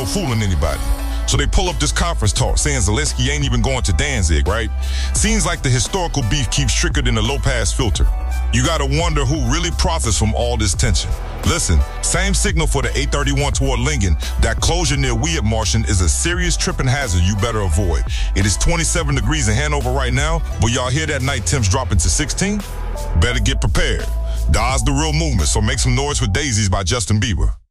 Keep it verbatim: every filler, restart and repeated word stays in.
fooling anybody. So they pull up this conference talk saying Zelensky ain't even going to Danzig, right? Seems like the historical beef keeps trickered in the low-pass filter. You gotta wonder who really profits from all this tension. Listen, same signal for the eight thirty-one toward Lingen. That closure near Weihnachten is a serious tripping hazard you better avoid. It is twenty-seven degrees in Hanover right now, but y'all hear that night temps dropping to sixteen? Better get prepared. God's the real movement, so make some noise for Daisies by Justin Bieber.